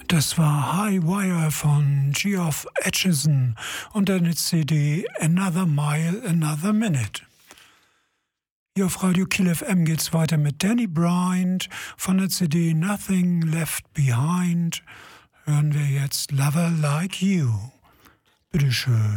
Das war High Wire von Geoff Acheson und eine CD Another Mile, Another Minute. Hier auf Radio Kiel FM geht's weiter mit Danny Bryant von der CD Nothing Left Behind. Hören wir jetzt Lover Like You. Bitteschön.